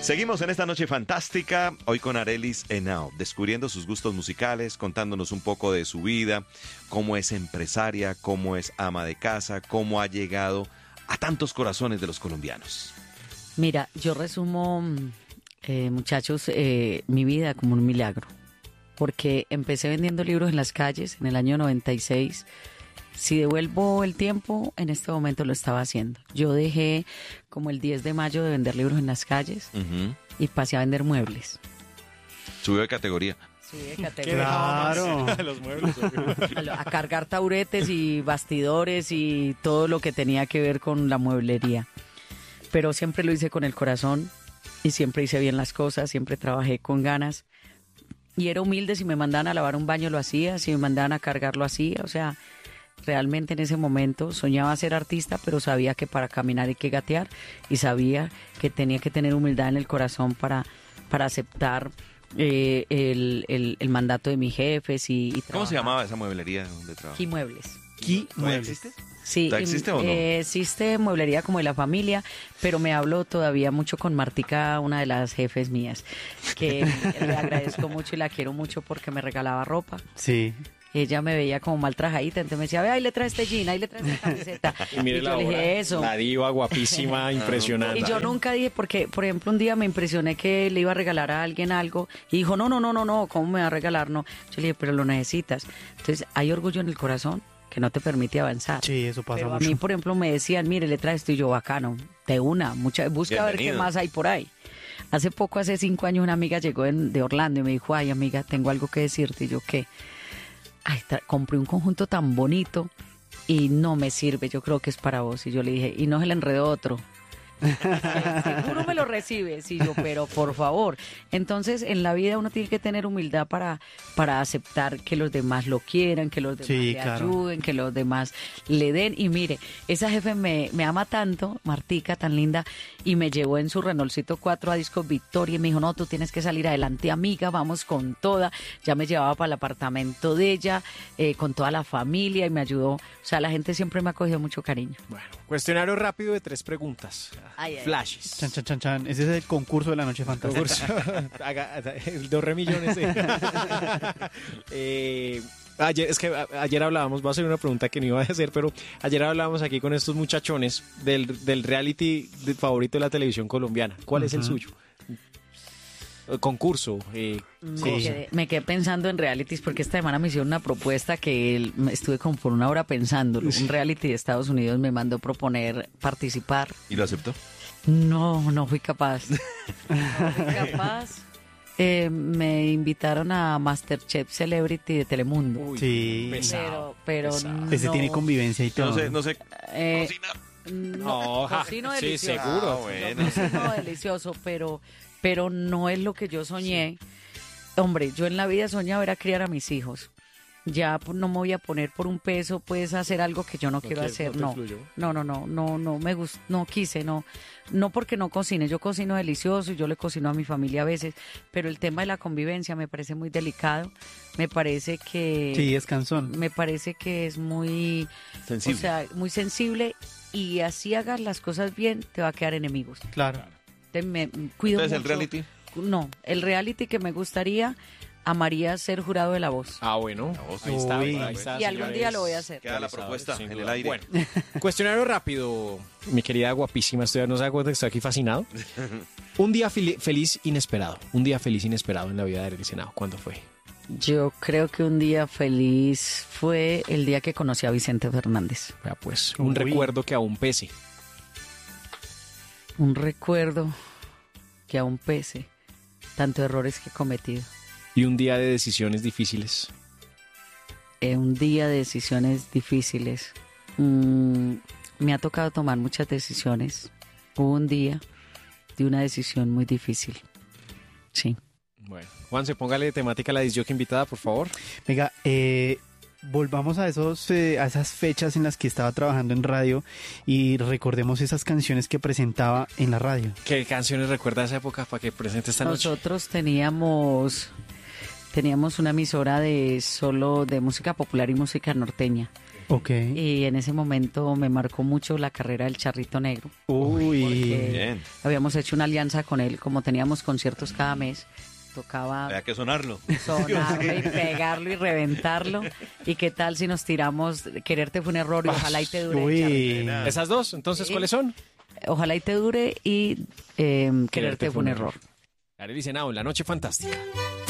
Seguimos en esta noche fantástica, hoy con Arelis Henao, descubriendo sus gustos musicales, contándonos un poco de su vida, cómo es empresaria, cómo es ama de casa, cómo ha llegado a tantos corazones de los colombianos. Mira, yo resumo, muchachos, mi vida como un milagro, porque empecé vendiendo libros en las calles en el año 96. Si devuelvo el tiempo, en este momento lo estaba haciendo. Yo dejé como el 10 de mayo de vender libros en las calles y pasé a vender muebles. Subió de categoría. Subí de categoría. Claro. Los muebles. A cargar tauretes y bastidores y todo lo que tenía que ver con la mueblería. Pero siempre lo hice con el corazón y siempre hice bien las cosas, siempre trabajé con ganas. Y era humilde, si me mandaban a lavar un baño lo hacía, si me mandaban a cargar lo hacía, o sea... Realmente en ese momento soñaba ser artista, pero sabía que para caminar hay que gatear y sabía que tenía que tener humildad en el corazón para aceptar el mandato de mis jefes y ¿Cómo trabajar. se llamaba esa mueblería donde trabajaba? Key Muebles. ¿Todavía existe? Sí, ¿Todavía existe o no? existe mueblería como de la familia, pero me hablo todavía mucho con Martica, una de las jefes mías, que le agradezco mucho y la quiero mucho porque me regalaba ropa. Sí. Ella me veía como mal trajadita, entonces me decía, ve, ahí le traes este jean, ahí le traes esta camiseta. Y mire yo la le hora, dije eso. la diva guapísima, impresionante. Y yo nunca dije, porque, por ejemplo, un día me impresioné que le iba a regalar a alguien algo y dijo, no, ¿cómo me va a regalar? No. Yo le dije, pero lo necesitas. Entonces, hay orgullo en el corazón que no te permite avanzar. Sí, eso pasa Pero mucho. a mí, por ejemplo, me decían, mire, le traes esto y yo, bacano, de una, busca a ver qué Bienvenido. más hay por ahí. Hace 5 años, una amiga llegó de Orlando y me dijo, ay, amiga, tengo algo que decirte. Y yo, ¿qué? Ay, compré un conjunto tan bonito y no me sirve, yo creo que es para vos. Y yo le dije, y no se le enredó otro. Seguro me lo recibes. Y yo, pero por favor. Entonces, en la vida uno tiene que tener humildad para aceptar que los demás lo quieran, que los demás Sí, le claro. ayuden, que los demás le den. Y mire, esa jefe me ama tanto, Martica, tan linda, y me llevó en su Renaultcito 4 a Discos Victoria y me dijo, no, tú tienes que salir adelante, amiga, vamos con toda. Ya me llevaba para el apartamento de ella, con toda la familia y me ayudó. O sea, la gente siempre me ha cogido mucho cariño. Bueno, cuestionario rápido de 3 preguntas. Ay, ay. Flashes. Chan, chan, chan, chan. Ese es el concurso de la noche fantástica. El de millones. Ayer hablábamos, va a ser una pregunta que no iba a hacer, pero ayer hablábamos aquí con estos muchachones del reality favorito de la televisión colombiana. ¿Cuál es el suyo? Concurso. Me quedé pensando en realities porque esta semana me hicieron una propuesta que estuve como por una hora pensándolo. Un reality de Estados Unidos me mandó proponer participar. ¿Y lo aceptó? No fui capaz. No fui capaz. Me invitaron a MasterChef Celebrity de Telemundo. Uy, Sí. pero pesado. no. Ese tiene convivencia y todo. No sé. Eh, cocinar. no, cocino sí, delicioso. seguro. Ah, bueno. Cocino delicioso, pero no es lo que yo soñé. Hombre, yo en la vida soñaba era criar a mis hijos. Ya pues, no me voy a poner por un peso, pues hacer algo que yo no quiero hacer. ¿no te fluyó? No me gustó, no quise, no porque no cocine, yo cocino delicioso y yo le cocino a mi familia a veces, pero el tema de la convivencia me parece muy delicado, me parece que Sí, es cansón. me parece que es muy Sensible. o sea, muy sensible y así hagas las cosas bien, te va a quedar enemigos. Claro. Entonces, me cuido Entonces, ¿el mucho. reality? No, el reality que me gustaría, amaría ser jurado de La Voz. Ah, bueno. voz. Ahí está. Uy. Ahí está, Y algún señores. día lo voy a hacer. Queda la propuesta Sin en duda. el aire. Bueno, cuestionario rápido, mi querida guapísima, no se da cuenta que estoy aquí fascinado. Un día feliz inesperado. Un día feliz inesperado en la vida de Arelis Henao. ¿Cuándo fue? Yo creo que un día feliz fue el día que conocí a Vicente Fernández. Vea, pues, un Uy. recuerdo que aún pese. Un recuerdo que aún pese tanto errores que he cometido. Y un día de decisiones difíciles. Un día de decisiones difíciles. Me ha tocado tomar muchas decisiones. Hubo un día de una decisión muy difícil. Sí. Bueno, Juanse, póngale temática a la disc invitada, por favor. Venga, volvamos a esas fechas en las que estaba trabajando en radio y recordemos esas canciones que presentaba en la radio. ¿Qué canciones recuerda esa época para que presente esta noche? Nosotros teníamos una emisora de solo de música popular y música norteña. Ok. Y en ese momento me marcó mucho la carrera del Charrito Negro. Uy. Bien. Habíamos hecho una alianza con él, como teníamos conciertos cada mes, tocaba Había que sonarlo. sonarlo y pegarlo y reventarlo. ¿Y qué tal si nos tiramos Quererte fue un error y Ojalá y te dure? Uy. Charrito. Esas dos, entonces, Sí. ¿cuáles son? Ojalá y te dure y Quererte fue un error. Arelis Henao, La Noche Fantástica.